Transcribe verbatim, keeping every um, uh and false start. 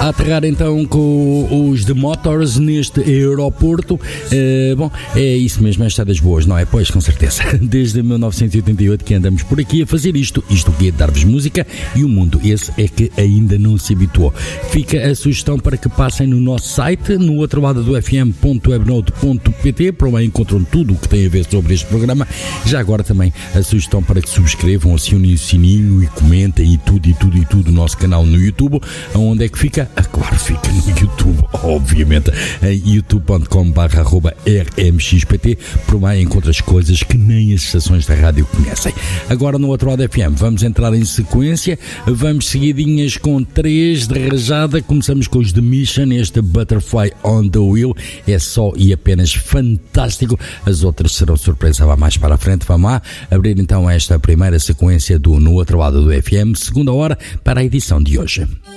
a aterrar então com os The Motors neste aeroporto. Uh, bom, é isso mesmo, é estradas boas, não é? Pois, com certeza. Desde mil novecentos e oitenta e oito que andamos por aqui a fazer isto. Isto que é dar-vos música e o mundo esse é que ainda não se habituou. Fica a sugestão para que passem no nosso site, no outro lado do f m ponto webnote ponto p t, por lá encontram tudo o que tem a ver sobre este programa. Já agora também a sugestão para que subscrevam, acionem o sininho e comentem e tudo e tudo e tudo o nosso canal no YouTube. Aonde é que fica? Ah, claro, fica no YouTube, obviamente, em youtube ponto com barra r m x p t. Por lá encontras coisas que nem as estações da rádio conhecem. Agora no outro lado F M vamos entrar em sequência, vamos seguidinhas com três de rajada. Começamos com os The Mission, este Butterfly on the Wheel é só e apenas fantástico, as outras serão surpresa lá mais para a frente. Vamos lá abrir então esta primeira sequência do No Outro Lado do F M, segunda hora para a edição de hoje.